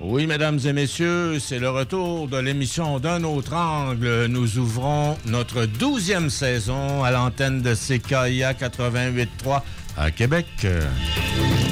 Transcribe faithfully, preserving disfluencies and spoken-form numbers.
Oui, mesdames et messieurs, c'est le retour de l'émission D'un autre angle. Nous ouvrons notre douzième saison à l'antenne de C K I A quatre-vingt-huit point trois à Québec.